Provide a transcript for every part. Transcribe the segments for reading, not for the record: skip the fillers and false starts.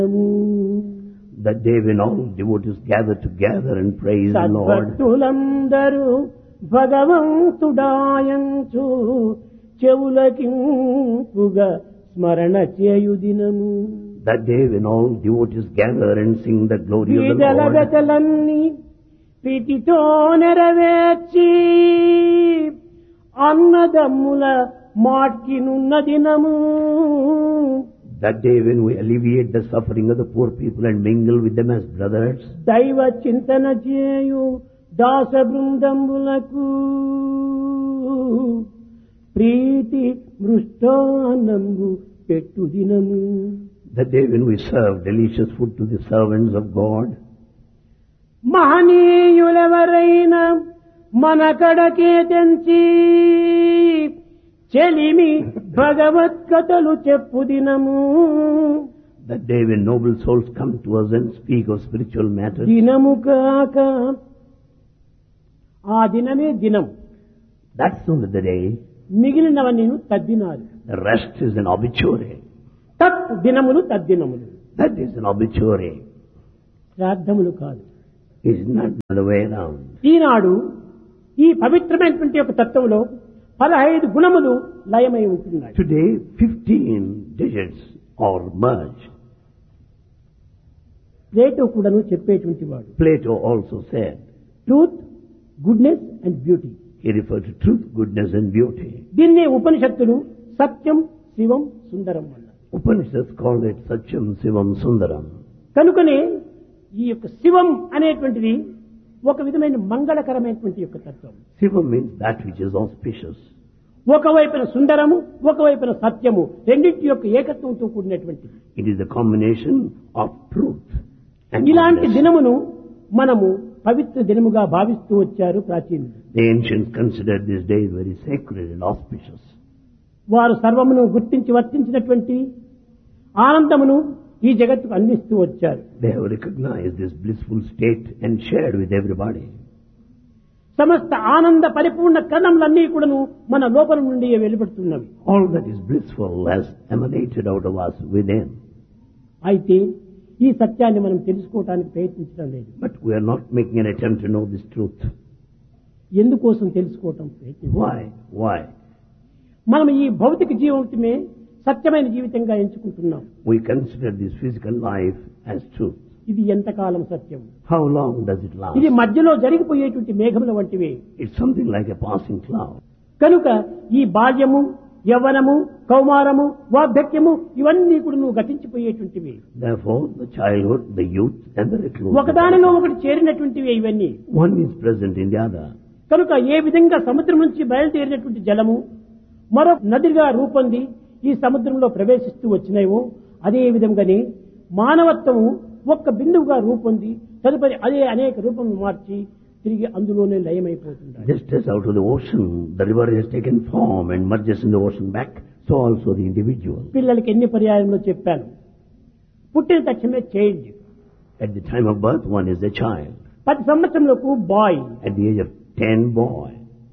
That day when all devotees gather together and praise the Lord. సద్భక్తులందరూ భగవంతుడాయంచు చెవులకింపుగా స్మరణ చేయు దినము. That day when all devotees gather and sing the glory of the Lord. బీదలగతలన్నీ ప్రీతితో నెరవేర్చి అన్నదమ్ముల మాట్కినున్న దినము. That day when we alleviate the suffering of the poor people and mingle with them as brothers. దైవ చింతన చేయు దాస బృందంబులకు ప్రీతి మృష్టాన్నంబు పెట్టు దినము. That day when we serve delicious food to the servants of God. మహనీయులెవరైనా మన కడకే తెంచి చెలిమి భగవత్కథలు చెప్పు దినము. That day when noble souls come to us and speak of spiritual matters. దినము కాక ఆ దినమే దినం. That's only the day. మిగిలినవన్నీ తద్దినాలు. The rest is an obituary. తత్ దినములు తద్దినములు. That is an obituary. శ్రాద్ధములు కాదు. It's not the other way around. ఈనాడు ఈ పవిత్రమైనటువంటి ఒక తత్వంలో 15 గుణములు లయమై ఉంటున్నాయి. Today 15 digits are merged. Plato కూడాను చెప్పేటువంటి వాడు. Plato also said. Truth, goodness and beauty. He referred to truth, goodness and beauty. దీన్నే ఉపనిషత్తులు సత్యం, శివం, సుందరం అన్నారు. Upanishads call it Satyam, Sivam, Sundaram. కనుకనే ఈ యొక్క శివం అనేటువంటిది ఒక విధమైన మంగళకరమైనటువంటి యొక్క తత్వం. Sivam means that which is auspicious. ఒకవైపున సుందరము, ఒకవైపున సత్యము, రెండింటి యొక్క ఏకత్వంతో కూడినటువంటిది. It is a combination of truth and ఇలాంటి goodness. దినమును మనము పవిత్ర దినముగా భావిస్తూ వచ్చారు ప్రాచీనులు. The ancients considered this day very sacred and auspicious. వారు సర్వమును గుర్తించి వర్తించినటువంటి ఆనందమును ఈ జగత్తుకు అందిస్తూ వచ్చారు. They have recognized this blissful state and shared with everybody. సమస్త ఆనంద పరిపూర్ణ కణములన్నీ కూడాను మన లోపల నుండి వెలువడుతున్నవి. All that is blissful has emanated out of us within. అయితే ఈ సత్యాన్ని మనం తెలుసుకోవటానికి ప్రయత్నించడం లేదు. But we are not making an attempt to know this truth. ఎందుకోసం తెలుసుకోవటం ప్రయత్నం? Why? మనం ఈ భౌతిక జీవితమే సత్యమైన జీవితంగా ఎంచుకుంటున్నాం. We consider this physical life as truth. ఇది ఎంతకాలం సత్యం? How long does it last? ఇది మధ్యలో జరిగిపోయేటువంటి మేఘముల వంటివే. It's something like a passing cloud. కనుక ఈ బాల్యము, యవ్వనము, కౌమారము, వార్ధక్యము ఇవన్నీ కూడా నువ్వు గతించిపోయేటువంటివి. Therefore, the childhood, the youth and the reclusion. ఒకదానిలో ఒకటి చేరినటువంటివి ఇవన్నీ. One is present in the other. కనుక ఏ విధంగా సముద్రం నుంచి బయలుదేరినటువంటి జలము మరో నదిగా రూపొంది ఈ సముద్రంలో ప్రవేశిస్తూ వచ్చినాయో అదే విధంగానే మానవత్వము ఒక్క బిందువుగా రూపొంది తదుపరి అదే అనేక రూపములు మార్చి తిరిగి అందులోనే లయమైపోతుంది. Just as out of the ocean, the river has taken form and merges in the ocean back, so also the individual. పిల్లలకి ఎన్ని పర్యాయంలో చెప్పాను, పుట్టిన తక్షణమే child. At the time of birth, one is a child. 10 సంవత్సరములకు bye. At the age of 10, boy.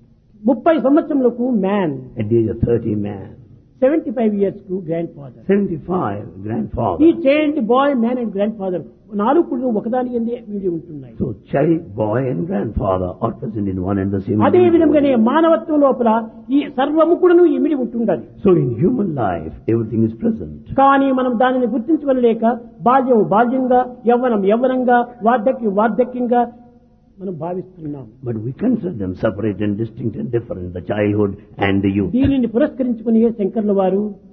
30 సంవత్సరములకు man. At the age of 30, man. 75 years కు grand father. 75, grandfather. ఈ child, bye, man and grand father 4 కూడా ఒకదాని ఎందే వీడి ఉంటున్నాయి. So child, boy and grandfather are present in one and the same. అదే విధంగానే మానవత్వం లోపల ఈ సర్వము కూడా ఇమిడి ఉంటుండాలి. So in human life, everything is present. కానీ మనం దానిని గుర్తించుకోలేక బాల్యం బాల్యంగా, యవ్వనం యవ్వనంగా, వార్ధక్యం వార్ధక్యంగా మనం భావిస్తున్నాం. But we consider them separate and distinct and different, the childhood and the youth. దీనిని పురస్కరించుకుని శంకర్ల వారు